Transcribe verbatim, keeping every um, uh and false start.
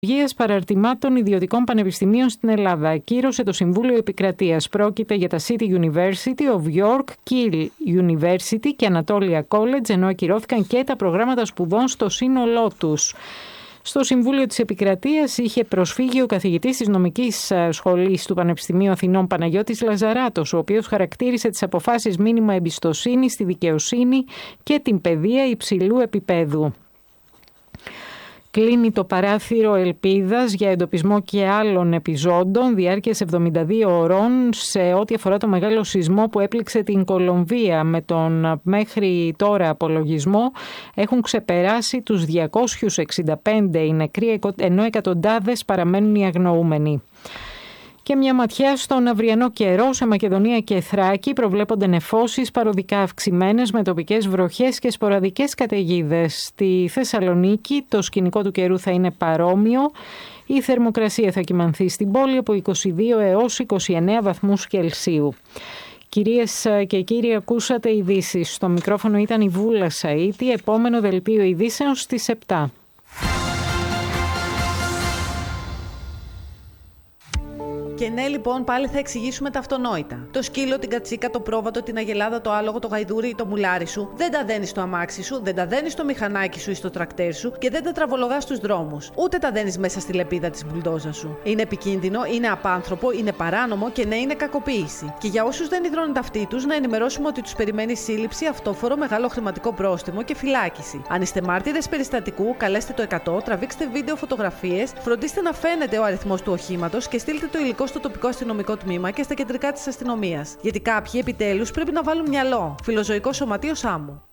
Υγείας παραρτημάτων ιδιωτικών πανεπιστημίων στην Ελλάδα. Ακύρωσε το Συμβούλιο Επικρατείας. Πρόκειται για τα City University of York, Keele University και Anatolia College, ενώ ακυρώθηκαν και τα προγράμματα σπουδών στο σύνολό τους. Στο Συμβούλιο της Επικρατείας είχε προσφύγει ο καθηγητής της νομικής σχολής του Πανεπιστημίου Αθηνών Παναγιώτης Λαζαράτος, ο οποίος χαρακτήρισε τις αποφάσεις μήνυμα εμπιστοσύνη στη δικαιοσύνη και την παιδεία υψηλού επίπεδου. Κλείνει το παράθυρο ελπίδας για εντοπισμό και άλλων επιζώντων διάρκειας εβδομήντα δύο ωρών σε ό,τι αφορά το μεγάλο σεισμό που έπληξε την Κολομβία. Με τον μέχρι τώρα απολογισμό έχουν ξεπεράσει τους διακόσιους εξήντα πέντε οι νεκροί, ενώ εκατοντάδες παραμένουν οι αγνοούμενοι. Και μια ματιά στον αυριανό καιρό. Σε Μακεδονία και Θράκη προβλέπονται νεφώσεις παροδικά αυξημένες με τοπικές βροχές και σποραδικές καταιγίδες. Στη Θεσσαλονίκη το σκηνικό του καιρού θα είναι παρόμοιο. Η θερμοκρασία θα κυμανθεί στην πόλη από είκοσι δύο έως είκοσι εννέα βαθμούς Κελσίου. Κυρίες και κύριοι, ακούσατε ειδήσεις. Στο μικρόφωνο ήταν η Βούλα Σαΐτη. Επόμενο δελτίο ειδήσεων στις επτά. Και ναι, λοιπόν, πάλι θα εξηγήσουμε τα αυτονόητα. Το σκύλο, την κατσίκα, το πρόβατο, την αγελάδα, το άλογο, το γαϊδούρι ή το μουλάρι σου δεν τα δένεις στο αμάξι σου, δεν τα δένεις στο μηχανάκι σου ή στο τρακτέρ σου και δεν τα τραβολογάς στους δρόμους. Ούτε τα δένεις μέσα στη λεπίδα της μπουλντόζα σου. Είναι επικίνδυνο, είναι απάνθρωπο, είναι παράνομο και ναι, είναι κακοποίηση. Και για όσους δεν υδρώνουν ταυτί τους, να ενημερώσουμε ότι τους περιμένει σύλληψη, αυτόφορο, μεγάλο χρηματικό πρόστιμο και φυλάκιση. Αν είστε μάρτυρες περιστατικού, καλέστε το εκατό, τραβήξτε βίντεο, φωτογραφίες, φροντίστε να φαίνεται ο αριθμός του οχήματος και στείλτε το υλικό στο τοπικό αστυνομικό τμήμα και στα κεντρικά της αστυνομίας. Γιατί κάποιοι επιτέλους πρέπει να βάλουν μυαλό. Φιλοζωικό Σωματείο Σάμου.